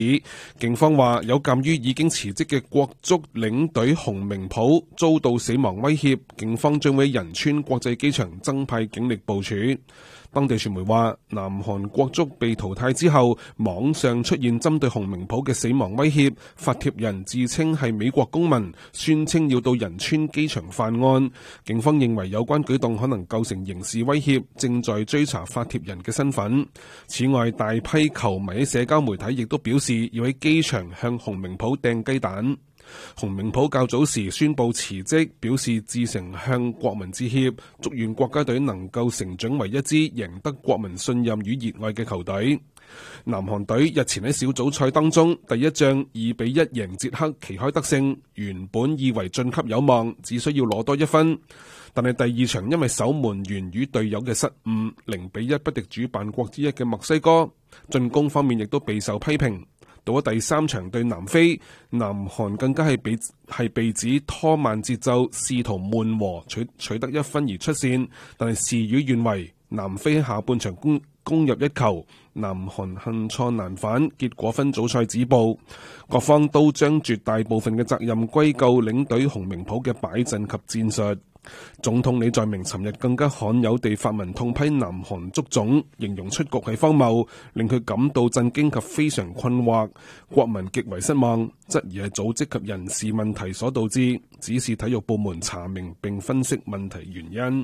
警方話有鑑於已經辭職嘅國足領隊洪明甫遭到死亡威脅，警方將會喺仁川國際機場增派警力部署。當地傳媒話，南韓國足被淘汰之後，網上出現針對洪明甫嘅死亡威脅，發帖人自稱係美國公民，宣稱要到仁川機場犯案。警方認為有關舉動可能構成刑事威脅，正在追查發帖人嘅身份。此外，大批球迷喺社交媒體亦都表示要喺機場向洪明甫掟雞蛋。洪明甫較早時宣布辭職，表示致誠向國民致歉，祝願國家隊能夠成長為一支贏得國民信任與熱愛嘅球隊。南韓隊日前喺小組賽當中第一仗2-1贏捷克，旗開得勝，原本以為晉級有望，只需要攞多1分。但係第二場因為守門員與隊友嘅失誤，0-1不敵主辦國之一嘅墨西哥，進攻方面亦都備受批評。到咗第三場對南非，南韓更加係被指拖慢節奏，試圖悶和取得1分而出線，但係事與願違，南非下半場攻入1球，南韓恨錯難返，結果分組賽止步。各方都將絕大部分嘅責任歸咎領隊洪明甫嘅擺陣及戰術。總統李在明尋日更加罕有地發文痛批南韓足總，形容出局係荒謬，令佢感到震驚及非常困惑，國民極為失望，質疑係組織及人事問題所導致，指示體育部門查明並分析問題原因。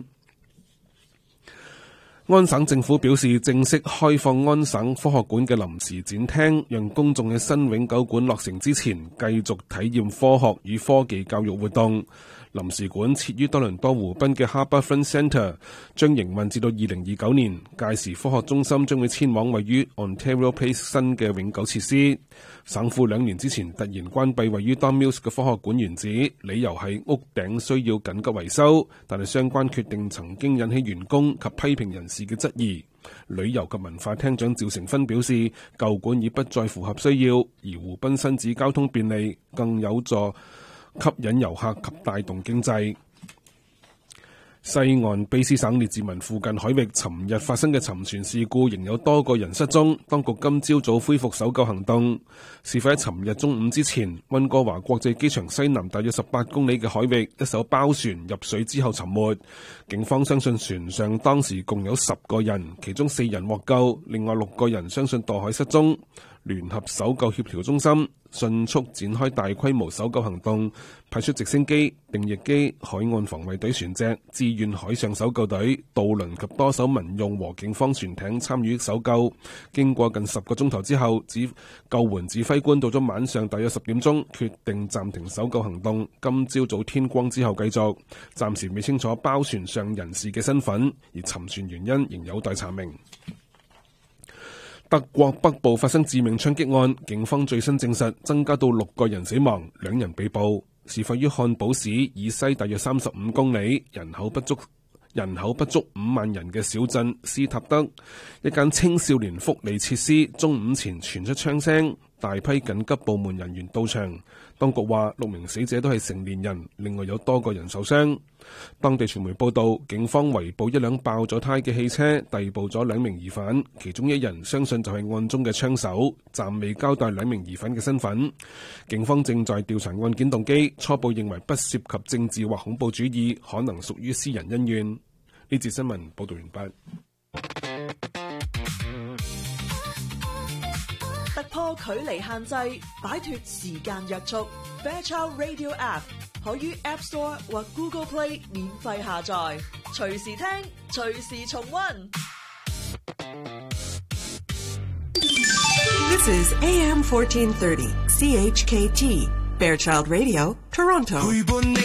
安省政府表示，正式開放安省科學館嘅臨時展廳，讓公眾喺新永久館落成之前繼續體驗科學與科技教育活動。臨時館設於多倫多湖濱嘅 HarbourFront Centre， 將營運至到2029年。屆時科學中心將會遷往位於 Ontario Place 新嘅永久設施。省府2年之前突然關閉位於 Don Mills 嘅科學館原址，理由係屋頂需要緊急維修，但係相關決定曾經引起員工及批評人士嘅質疑。旅遊及文化廳長趙成芬表示，舊館已不再符合需要，而湖濱新址交通便利，更有助吸引遊客及帶動經濟。西岸卑斯省列治文附近海域尋日發生嘅沉船事故，仍有多個人失蹤。當局今朝早恢復搜救行動。事發喺尋日中午之前，溫哥華國際機場西南大約18公里嘅海域，一艘包船入水之後沉沒。警方相信船上當時共有10個人，其中4人獲救，另外6個人相信墮海失蹤。聯合搜救協調中心迅速展開大規模搜救行動，派出直升機、定翼機、海岸防衛隊船隻、志願海上搜救隊、渡輪及多艘民用和警方船艇參與搜救。經過近10個鐘頭之後，救援指揮官到咗晚上大約10點鐘，決定暫停搜救行動。今朝早天光之後繼續。暫時未清楚包船上人士嘅身份，而沉船原因仍有待查明。德國北部發生致命槍擊案，警方最新證實增加到6個人死亡，2人被捕。事發於漢堡市以西大約35公里，人口不足5萬人嘅小鎮斯塔德，一間青少年福利設施中午前傳出槍聲，大批緊急部門人員到場。當局話6名死者都係成年人，另外有多個人受傷。當地傳媒報道，警方圍捕一輛爆咗胎嘅汽車，逮捕咗2名疑犯，其中1人相信就係案中嘅槍手，暫未交代2名疑犯嘅身份。警方正在調查案件動機，初步認為不涉及政治或恐怖主義，可能屬於私人恩怨。呢節新聞報道完畢。 突破距離限制，擺脫時間約束。Fairchild Radio App 可於 App Store 或 Google Play 免費下載，隨時聽，隨時重溫。 This is AM 1430 CHKT Fairchild Radio, Toronto.